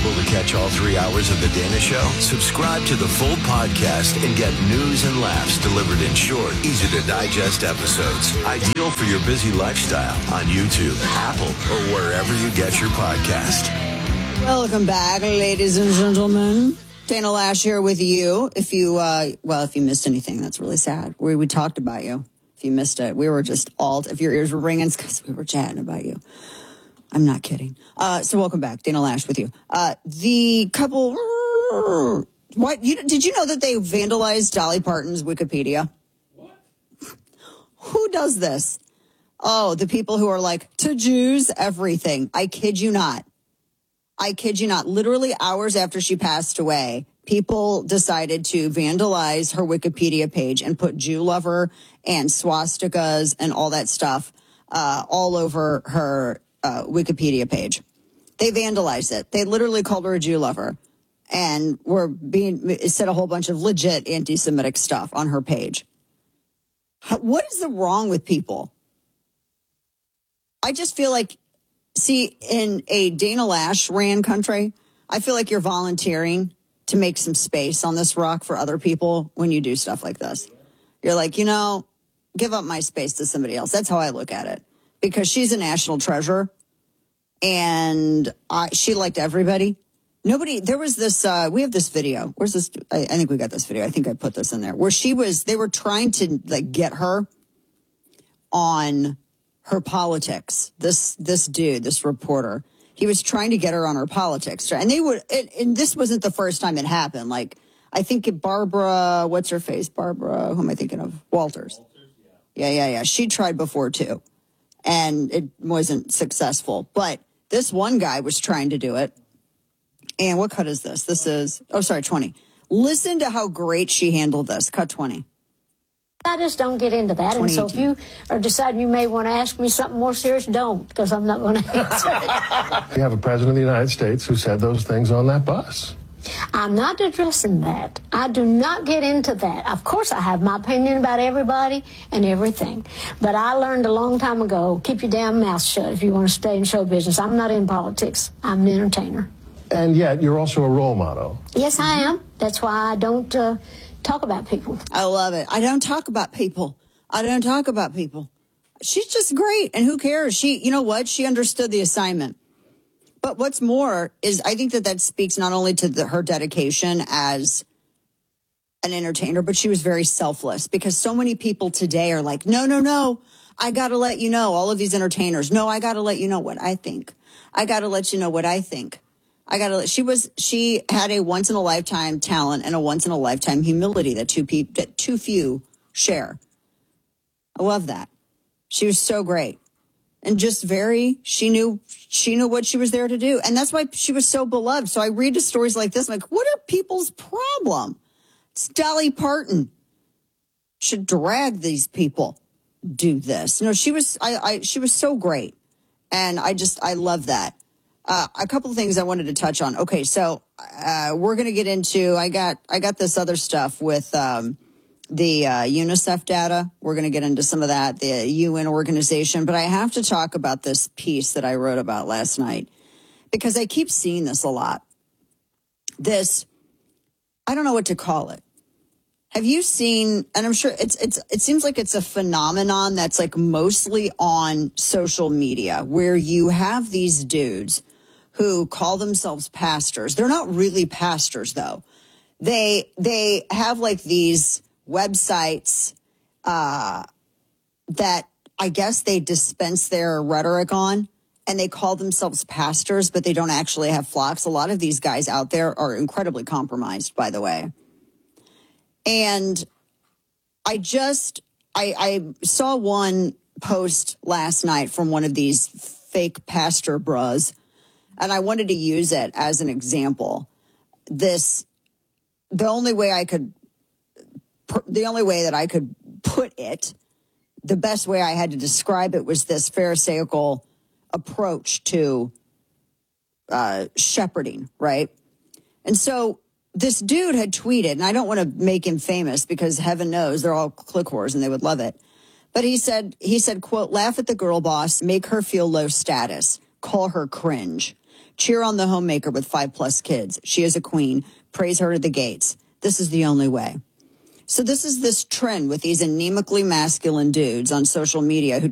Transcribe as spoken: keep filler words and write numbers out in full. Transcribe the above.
Unable to catch all three hours of The Dana Show? Subscribe to the full podcast and get news and laughs delivered in short, easy-to-digest episodes. Ideal for your busy lifestyle on YouTube, Apple, or wherever you get your podcast. Welcome back, ladies and gentlemen. Dana Loesch here with you. If you, uh, well, if you missed anything, that's really sad. We, we talked about you. If you missed it, we were just all, if your ears were ringing, it's because we were chatting about you. I'm not kidding. Uh, so welcome back, Dana Loesch with you. Uh, the couple, what, you, did you know that they vandalized Dolly Parton's Wikipedia? What? Who does this? Oh, the people who are like, to Jews, everything. I kid you not. I kid you not. Literally hours after she passed away, people decided to vandalize her Wikipedia page and put Jew lover and swastikas and all that stuff uh, all over her Uh, Wikipedia page. They vandalized it. They literally called her a Jew lover and were being said a whole bunch of legit anti-Semitic stuff on her page. How, what is the wrong with people? I just feel like, see, in a Dana Loesch ran country, I feel like you're volunteering to make some space on this rock for other people when you do stuff like this. You're like, you know, give up my space to somebody else. That's how I look at it. Because she's a national treasure, and I, she liked everybody. Nobody, there was this, uh, we have this video. Where's this? I, I think we got this video. I think I put this in there. Where she was, they were trying to, like, get her on her politics. This, this dude, this reporter, he was trying to get her on her politics. And they would, and, and this wasn't the first time it happened. Like, I think Barbara, what's her face? Barbara, who am I thinking of? Walters. Walters yeah. yeah, yeah, yeah. She tried before, too. And it wasn't successful. But this one guy was trying to do it. And what cut is this? This is, oh, sorry, twenty. Listen to how great she handled this. Cut twenty. I just don't get into that. And so if you are deciding you may want to ask me something more serious, don't, because I'm not going to answer it. We have a president of the United States who said those things on that bus. I'm not addressing that. I do not get into that. Of course, I have my opinion about everybody and everything. But I learned a long time ago, keep your damn mouth shut if you want to stay in show business. I'm not in politics. I'm an entertainer. And yet, you're also a role model. Yes, I am. That's why I don't uh, talk about people. I love it. I don't talk about people. I don't talk about people. She's just great. And who cares? She, you know what? She understood the assignment. But what's more is I think that that speaks not only to the, her dedication as an entertainer, but she was very selfless, because so many people today are like, no, no, no, I got to let you know, all of these entertainers. No, I got to let you know what I think. I got to let you know what I think. I got to, she was, she had a once in a lifetime talent and a once in a lifetime humility that two people, that too few share. I love that. She was so great. And just very, she knew, she knew what she was there to do. And that's why she was so beloved. So I read the stories like this, I'm like, what are people's problem? It's Dolly Parton. Should drag these people do this. No, she was, I, I, she was so great. And I just, I love that. Uh, a couple of things I wanted to touch on. Okay. So, uh, we're going to get into, I got, I got this other stuff with, um, the uh, UNICEF data. We're going to get into some of that, the U N organization. But I have to talk about this piece that I wrote about last night, because I keep seeing this a lot. This, I don't know what to call it. Have you seen, and I'm sure it's it's it seems like it's a phenomenon that's like mostly on social media, where you have these dudes who call themselves pastors. They're not really pastors, though. They they have like these websites uh, that I guess they dispense their rhetoric on, and they call themselves pastors, but they don't actually have flocks. A lot of these guys out there are incredibly compromised, by the way. And I just, I, I saw one post last night from one of these fake pastor bras, and I wanted to use it as an example. This, the only way I could The only way that I could put it, the best way I had to describe it, was this Pharisaical approach to uh, shepherding, right? And so this dude had tweeted, and I don't want to make him famous because heaven knows they're all click whores and they would love it. But he said, he said, quote, laugh at the girl boss, make her feel low status, call her cringe. Cheer on the homemaker with five plus kids. She is a queen. Praise her to the gates. This is the only way. So this is this trend with these anemically masculine dudes on social media who